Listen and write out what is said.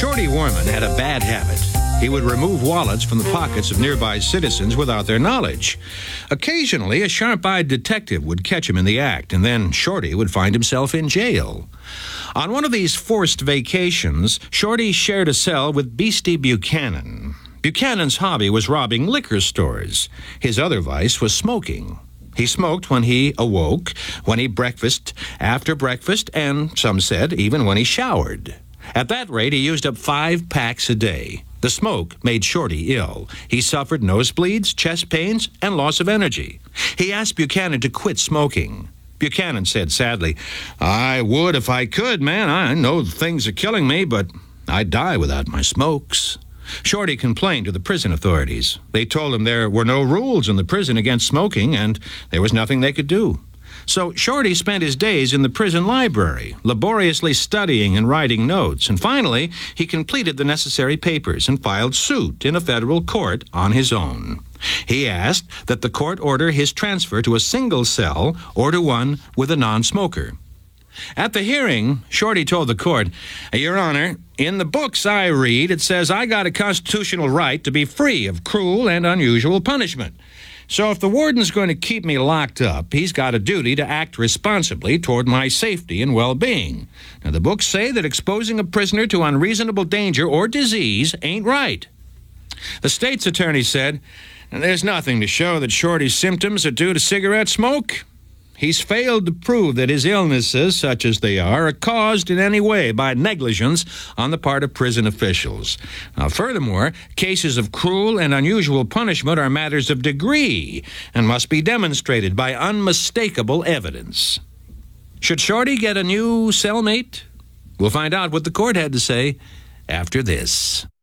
Shorty Worman had a bad habit. He would remove wallets from the pockets of nearby citizens without their knowledge. Occasionally, a sharp-eyed detective would catch him in the act, and then Shorty would find himself in jail. On one of these forced vacations, Shorty shared a cell with Beastie Buchanan. Buchanan's hobby was robbing liquor stores. His other vice was smoking. He smoked when he awoke, when he breakfasted, after breakfast, and, some said, even when he showered. At that rate, he used up 5 packs a day. The smoke made Shorty ill. He suffered nosebleeds, chest pains, and loss of energy. He asked Buchanan to quit smoking. Buchanan said sadly, "I would if I could, man. I know things are killing me, but I'd die without my smokes." Shorty complained to the prison authorities. They told him there were no rules in the prison against smoking, and there was nothing they could do. So Shorty spent his days in the prison library, laboriously studying and writing notes, and finally he completed the necessary papers and filed suit in a federal court on his own. He asked that the court order his transfer to a single cell or to one with a non-smoker. At the hearing, Shorty told the court, "Your Honor, in the books I read, it says I got a constitutional right to be free of cruel and unusual punishment. So if the warden's going to keep me locked up, he's got a duty to act responsibly toward my safety and well-being. Now, the books say that exposing a prisoner to unreasonable danger or disease ain't right." The state's attorney said, "There's nothing to show that Shorty's symptoms are due to cigarette smoke. He's failed to prove that his illnesses, such as they are caused in any way by negligence on the part of prison officials. Now, furthermore, cases of cruel and unusual punishment are matters of degree and must be demonstrated by unmistakable evidence." Should Shorty get a new cellmate? We'll find out what the court had to say after this.